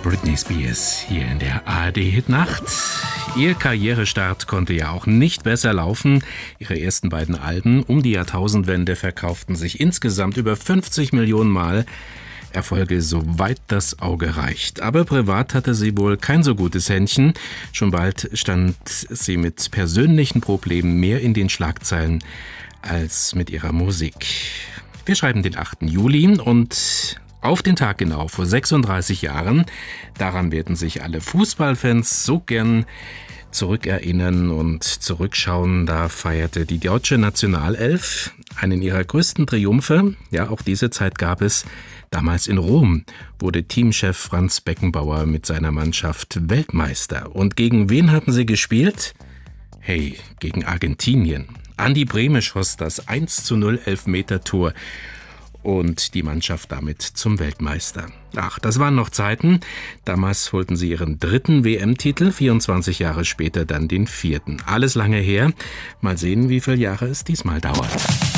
Britney Spears hier in der ARD-Hitnacht. Ihr Karrierestart konnte ja auch nicht besser laufen. Ihre ersten beiden Alben um die Jahrtausendwende verkauften sich insgesamt über 50 Millionen Mal. Erfolge, soweit das Auge reicht. Aber privat hatte sie wohl kein so gutes Händchen. Schon bald stand sie mit persönlichen Problemen mehr in den Schlagzeilen als mit ihrer Musik. Wir schreiben den 8. Juli und auf den Tag genau vor 36 Jahren, daran werden sich alle Fußballfans so gern zurückerinnern und zurückschauen. Da feierte die deutsche Nationalelf einen ihrer größten Triumphe. Ja, auch diese Zeit gab es. Damals in Rom wurde Teamchef Franz Beckenbauer mit seiner Mannschaft Weltmeister. Und gegen wen haben sie gespielt? Hey, gegen Argentinien. Andi Brehme schoss das 1:0 Elfmeter-Tor und die Mannschaft damit zum Weltmeister. Ach, das waren noch Zeiten. Damals holten sie ihren 3. WM-Titel, 24 Jahre später dann den 4. Alles lange her. Mal sehen, wie viele Jahre es diesmal dauert.